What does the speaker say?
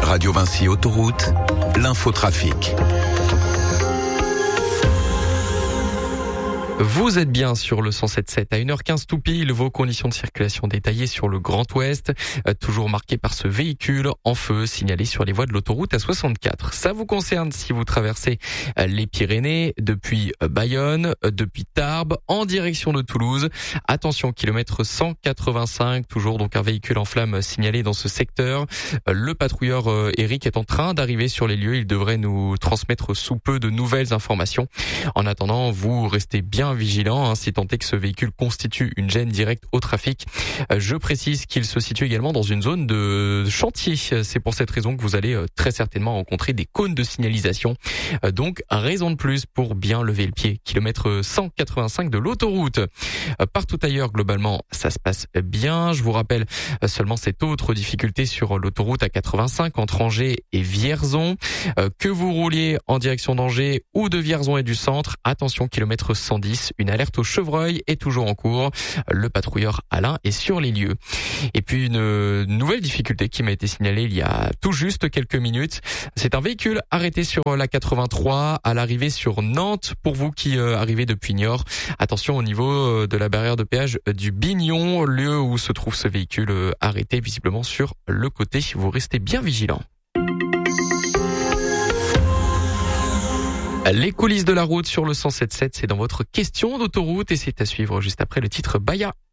Radio Vinci Autoroute, l'infotrafic. Vous êtes bien sur le 107.7 à 1h15 tout pile. Vos conditions de circulation détaillées sur le Grand Ouest, toujours marquées par ce véhicule en feu signalé sur les voies de l'autoroute A64. Ça vous concerne si vous traversez les Pyrénées depuis Bayonne, depuis Tarbes, en direction de Toulouse. Attention, kilomètre 185, toujours donc un véhicule en flammes signalé dans ce secteur. Le patrouilleur Eric est en train d'arriver sur les lieux. Il devrait nous transmettre sous peu de nouvelles informations. En attendant, vous restez bien vigilant, si tant est que ce véhicule constitue une gêne directe au trafic. Je précise qu'il se situe également dans une zone de chantier. C'est pour cette raison que vous allez très certainement rencontrer des cônes de signalisation. Donc, raison de plus pour bien lever le pied. Kilomètre 185 de l'autoroute. Partout ailleurs, globalement, ça se passe bien. Je vous rappelle seulement cette autre difficulté sur l'autoroute A85 entre Angers et Vierzon. Que vous rouliez en direction d'Angers ou de Vierzon et du centre, attention, kilomètre 110. Une alerte au chevreuil est toujours en cours. Le patrouilleur Alain est sur les lieux. Et puis une nouvelle difficulté qui m'a été signalée il y a tout juste quelques minutes. C'est un véhicule arrêté sur la 83 à l'arrivée sur Nantes. Pour vous qui arrivez depuis Niort, attention au niveau de la barrière de péage du Bignon, lieu où se trouve ce véhicule arrêté visiblement sur le côté. Vous restez bien vigilants. Les coulisses de la route sur le 107.7, c'est dans votre question d'autoroute et c'est à suivre juste après le titre Baya.